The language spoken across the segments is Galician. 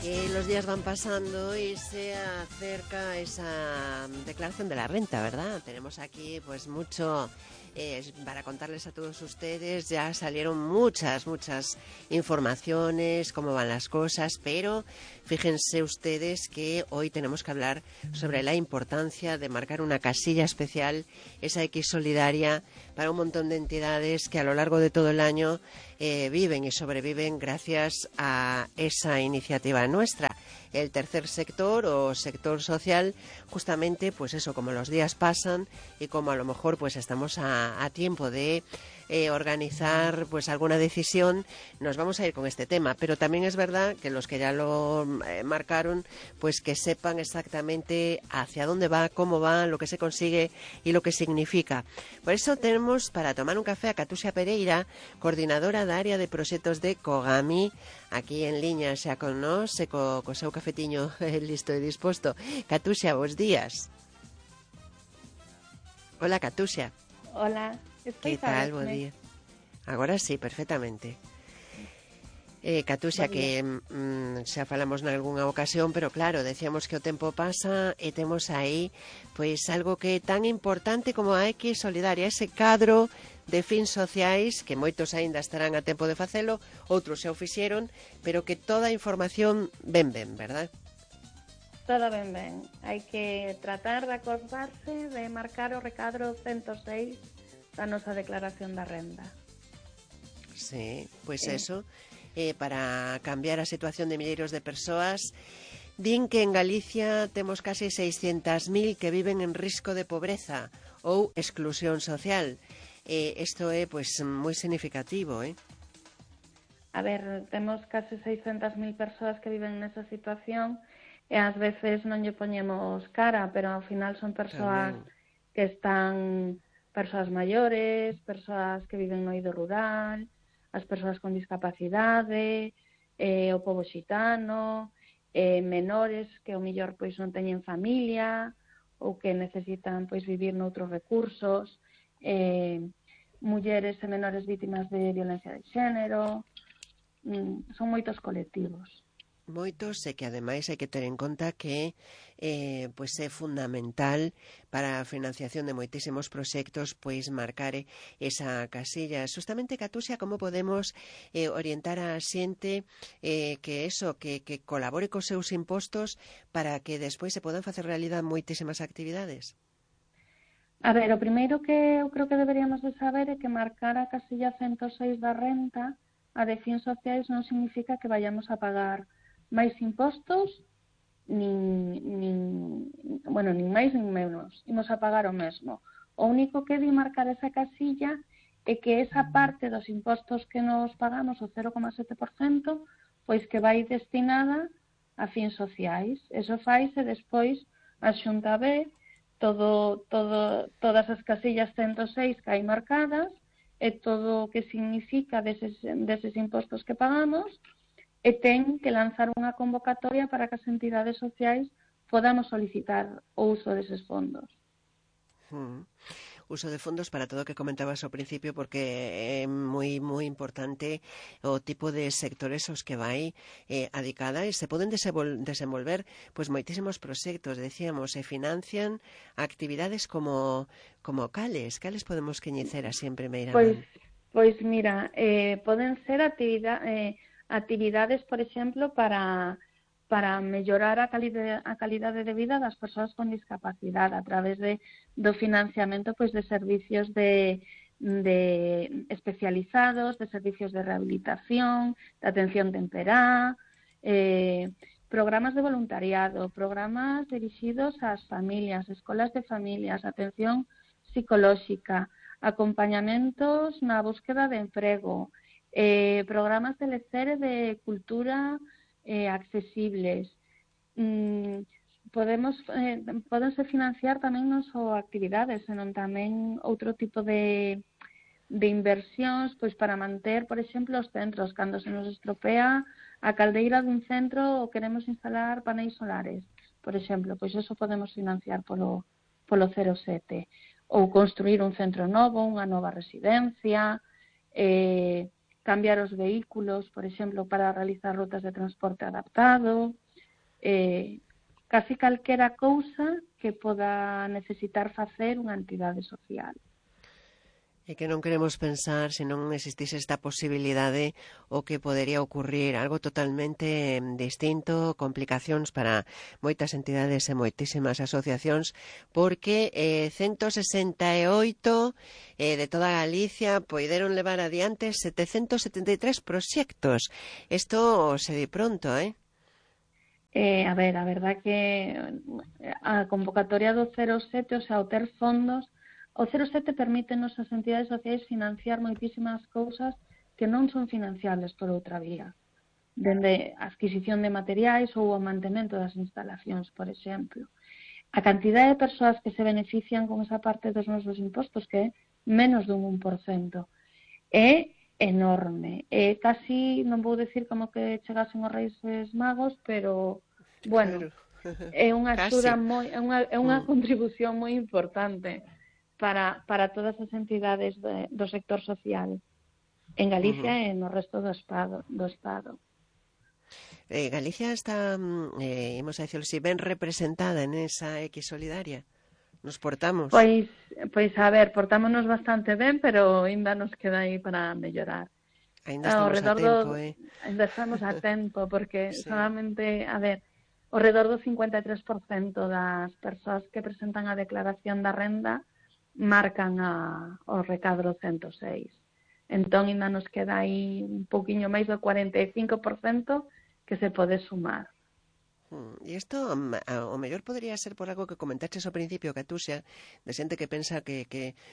Los días van pasando y se acerca esa declaración de la renta, ¿verdad? Tenemos aquí pues mucho para contarles a todos ustedes. Ya salieron muchas informaciones, cómo van las cosas, pero fíjense ustedes que hoy tenemos que hablar sobre la importancia de marcar una casilla especial, esa X solidaria, para un montón de entidades que a lo largo de todo el año viven y sobreviven gracias a esa iniciativa nuestra. El tercer sector o sector social, justamente, pues eso, como los días pasan y como a lo mejor pues estamos a tiempo de organizar pues alguna decisión, nos vamos a ir con este tema. Pero también es verdad que los que ya lo marcaron, pues que sepan exactamente hacia dónde va, cómo va, lo que se consigue y lo que significa. Por eso tenemos para tomar un café a Catusia Pereira, coordinadora da área de proxectos de Cogami, aquí en liña xa con nós, e co seu cafetiño listo e disposto. Catusia, bons días. Hola, Catusia. Hola, Que tal? Bo día. Agora sí, perfectamente. Catusia, que xa falamos nalgúnha ocasión, pero claro, decíamos que o tempo pasa e temos aí pois algo que é tan importante como a X Solidaria, ese cadro de fins sociais que moitos aínda estarán a tempo de facelo, outros xa o fixeron, pero que toda a información ben, verdad? Todo ben. Hai que tratar de acordarse de marcar o recadro 106 da nosa declaración da renda. Sí, pois eso, para cambiar a situación de milleiros de persoas. Din que en Galicia temos case 600.000 que viven en risco de pobreza ou exclusión social. Isto é pois moi significativo, A ver, temos case 600.000 persoas que viven nesa situación e ás veces non lle poñemos cara, pero ao final son persoas que están, persoas maiores, persoas que viven no eido rural, as persoas con discapacidade, o pobo xitano, menores que ao mellor pois non teñen familia ou que necesitan pois vivir noutros recursos, mulleres e menores vítimas de violencia de xénero. Son moitos colectivos. Moitos, e que ademais hai que ter en conta que pois é fundamental para a financiación de moitísimos proxectos pois marcar esa casilla. Justamente, Catusia, como podemos orientar a xente que colabore cos seus impostos para que despois se podan facer realidade moitísimas actividades? A ver, o primeiro que eu creo que deberíamos de saber é que marcar a casilla 106 da renta a de fins sociais non significa que vayamos a pagar máis impostos, nin máis nin menos. Imos a pagar o mesmo. O único que di marcar esa casilla é que esa parte dos impostos que nos pagamos, o 0,7%, pois que vai destinada a fins sociais. Eso faise despois a Xunta ve todas as casillas 106 que hai marcadas e todo o que significa deses impostos que pagamos, e ten que lanzar unha convocatoria para que as entidades sociais podamos solicitar o uso deses fondos. Uso de fondos para todo o que comentabas ao principio, porque é moi importante o tipo de sectores aos que vai adicada, e se poden desenvolver pois moitísimos proxectos, decíamos, e financian actividades como cales podemos coñecer así en primeira man? Pois mira, poden ser actividades, por exemplo, para mellorar a calidade de vida das persoas con discapacidade a través do financiamento pois de servicios de especializados, de servicios de rehabilitación, de atención temperá, programas de voluntariado, programas dirixidos ás familias, escolas de familias, atención psicolóxica, acompañamentos na búsqueda de emprego, programas de lecer e de cultura accesibles. Podense financiar tamén non só actividades, senón tamén outro tipo de inversións pois para manter, por exemplo, os centros. Cando se nos estropea a caldeira dun centro ou queremos instalar paneis solares, por exemplo, pois eso podemos financiar polo 07. Ou construir un centro novo, unha nova residencia, cambiar os vehículos, por exemplo, para realizar rutas de transporte adaptado, casi calquera cousa que poda necesitar facer unha entidade social. E que non queremos pensar se non existise esta posibilidade o que podería ocurrir algo totalmente distinto, complicacións para moitas entidades e moitísimas asociacións, porque 168 de toda Galicia poideron levar adiante 773 proxectos. Isto se di pronto, A ver, a verdad que a convocatoria do 07, o sea, o ter fondos, o 07 permítenos as entidades sociais financiar moitísimas cousas que non son financiables por outra vía, dende a adquisición de materiais ou o mantemento das instalacións, por exemplo. A cantidade de persoas que se benefician con esa parte dos nosos impostos, que é menos dun 1%, é enorme. É casi, non vou decir como que chegasen os Reis Magos, pero, bueno, claro. é unha axuda Casi. é unha contribución moi importante para todas as entidades do sector social en Galicia e no resto do Estado. Galicia está, imos a dicirlo así, ben representada en esa X solidaria. Nos portamos. Pois a ver, portámonos bastante ben, pero ainda nos queda aí para mellorar. Ainda Ao estamos a redor tempo, ainda estamos a tempo, porque Sí. solamente, a ver, ao redor do 53% das persoas que presentan a declaración da renda marcan o recadro 106. Entón, ainda nos queda aí un pouquiño máis do 45% que se pode sumar. E isto, o mellor podría ser por algo que comentaches ao principio, Catuxa, de xente que pensa que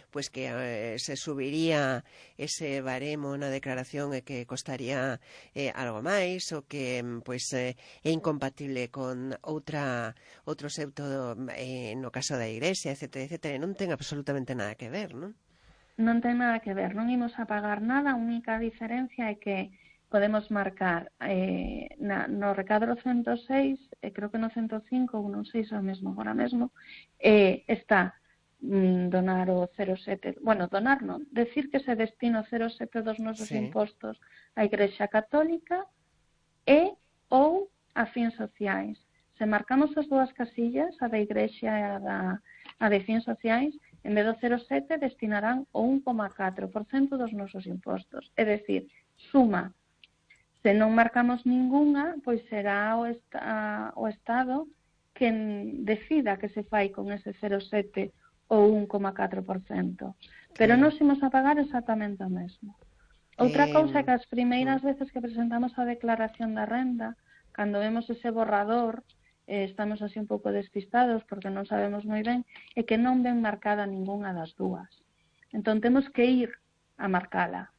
se subiría ese baremo na declaración e que costaría algo máis, ou que é incompatible con outro xeuto no caso da Igrexa, etcétera, etcétera. Non ten absolutamente nada que ver, non? Non ten nada que ver, non imos a pagar nada, a única diferencia é que podemos marcar no recadro 106, creo que no 105 ou non sei se é o mesmo agora mesmo, está donar o 07, bueno, donar non, decir que se destina o 07 dos nosos Sí. impostos á Igrexa Católica e ou a fins sociais. Se marcamos as dúas casillas, a da Igrexa e a de fins sociais, en vez do 0,7 destinarán o 1,4% dos nosos impostos. É dicir, suma. Se non marcamos ningunha, pois será o Estado quen decida que se fai con ese 0,7 ou 1,4%. Pero Claro. nós imos a pagar exactamente o mesmo. Outra cousa é que as primeiras veces que presentamos a declaración da renda, cando vemos ese borrador, estamos así un pouco despistados porque non sabemos moi ben, é que non ven marcada ningunha das dúas. Entón temos que ir a marcala.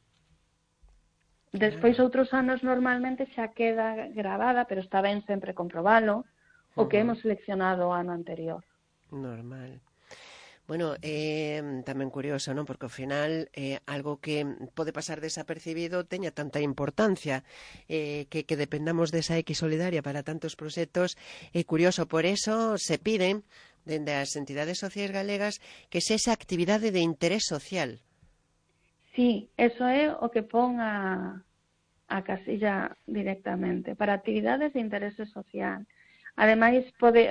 Despois, outros anos normalmente xa queda gravada, pero está ben sempre comprobalo, o que hemos seleccionado o ano anterior. Normal. Bueno, tamén curioso, non? Porque ao final algo que pode pasar desapercibido teña tanta importancia, que dependamos desa X solidaria para tantos proxectos. É curioso, por eso se pide dende as entidades sociais galegas que sexa actividade de interés social. Sí, eso é o que pon a casilla directamente, para actividades de interese social. Ademais,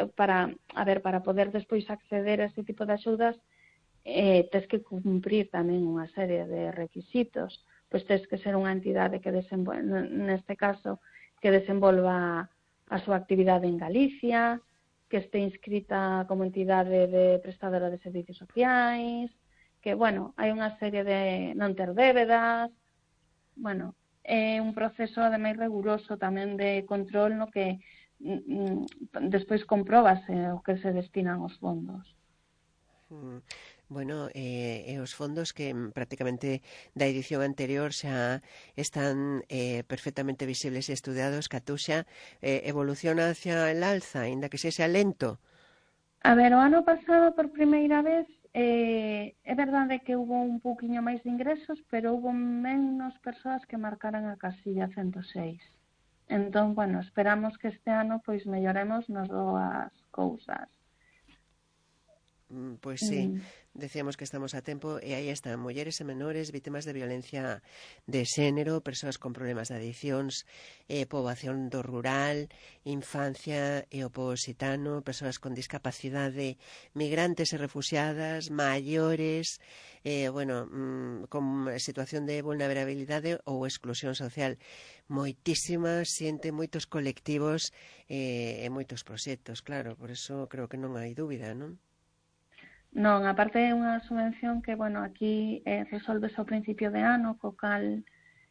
para poder despois acceder a ese tipo de axudas, tes que cumprir tamén unha serie de requisitos. Pois tes que ser unha entidade que neste caso, que desenvolva a súa actividade en Galicia, que este inscrita como entidade de prestadora de servicios sociais, que, bueno, hai unha serie de non ter débedas, bueno, é un proceso ademais riguroso tamén de control no que despois compróbase o que se destinan os fondos. Bueno, os fondos que prácticamente da edición anterior xa están perfectamente visibles e estudiados, Catuxa, evoluciona hacia el alza, ainda que sexa lento. A ver, o ano pasado por primeira vez é verdade que hubo un pouquiño máis de ingresos, pero hubo menos persoas que marcaran a casilla 106. Entón, bueno, esperamos que este ano pois melloremos nas dúas cousas. Pois sí, decíamos que estamos a tempo e aí están mulleres e menores vítimas de violencia de xénero, persoas con problemas de adiccións, poboación do rural, infancia e o opositano, persoas con discapacidade, migrantes e refuxiadas, maiores, con situación de vulnerabilidade ou exclusión social. Moitísima xente, moitos colectivos e moitos proxectos, claro, por eso creo que non hai dúbida, non? Non, aparte é unha subvención que, aquí resolves ao principio de ano, co cal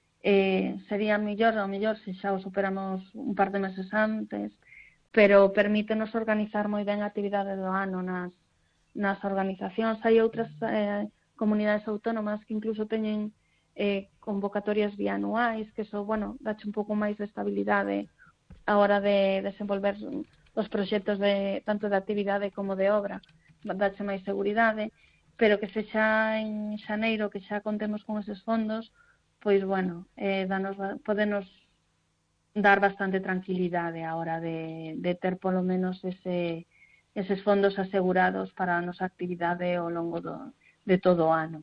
sería mellor se xa o superamos un par de meses antes, pero permítenos organizar moi ben a actividade do ano nas organizacións. Hai outras comunidades autónomas que incluso teñen convocatorias bianuais, que iso, dache un pouco máis de estabilidade a hora de desenvolver os proxectos tanto de actividade como de obra, dache máis seguridade, pero que sexa en xaneiro, que xa contemos con eses fondos, pois, podenos dar bastante tranquilidade a hora de ter polo menos eses fondos asegurados para a nosa actividade ao longo de todo o ano.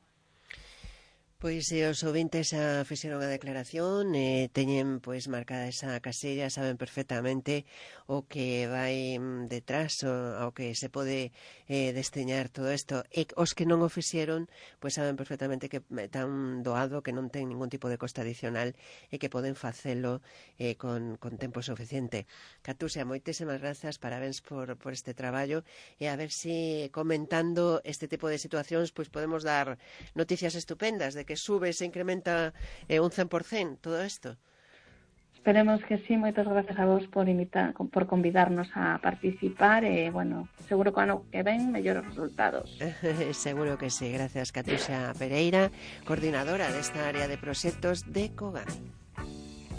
Pois os ouvintes xa fixeron a declaración, teñen pois marcada esa casella, saben perfectamente o que vai detrás, ao que se pode destiñar todo isto, e os que non o fixeron, pois saben perfectamente que tan doado, que non ten ningún tipo de costa adicional e que poden facelo con tempo suficiente. Catuxa, moitísimas grazas, parabéns por este traballo, e a ver se comentando este tipo de situacións pois podemos dar noticias estupendas de que sube, se incrementa un 100% todo isto. Esperemos que sí, moitas grazas a vos por convidarnos a participar e, seguro que ano que ven mellores resultados. Seguro que sí, gracias Catuxa Pereira, coordinadora desta área de proxectos de Cogami.